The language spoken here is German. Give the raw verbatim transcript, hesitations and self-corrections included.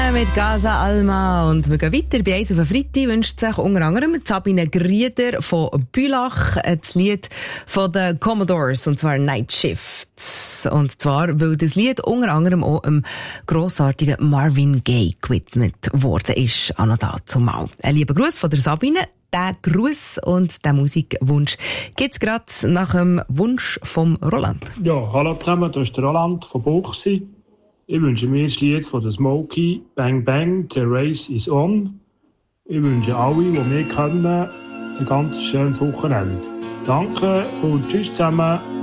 zusammen mit Gaza Alma und wir gehen weiter. Bei eins auf den Freitag wünscht sich unter anderem Sabine Grieder von Bülach das Lied von den Commodores, und zwar Night Shift. Und zwar, weil das Lied unter anderem auch einem grossartigen Marvin Gaye gewidmet worden ist, an und dazumal. Ein lieber Gruß von der Sabine. Der Gruß und der Musikwunsch gibt's gerade nach dem Wunsch vom Roland. Ja, hallo zusammen, das ist der Roland von Buchsi. Ich wünsche mir das Lied von der Smokey, Bang Bang, The Race is On. Ich wünsche alle, die wir kennen, ein ganz schönes Wochenende. Danke und tschüss zusammen.